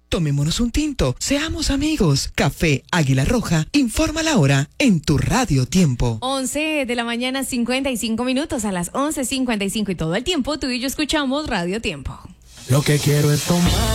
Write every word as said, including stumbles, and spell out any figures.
Tomémonos un tinto, seamos amigos. Café Águila Roja, informa la hora en tu Radio Tiempo. once de la mañana, cincuenta y cinco minutos, a las once cincuenta y cinco y todo el tiempo tú y yo escuchamos Radio Tiempo. Lo que quiero es tomar.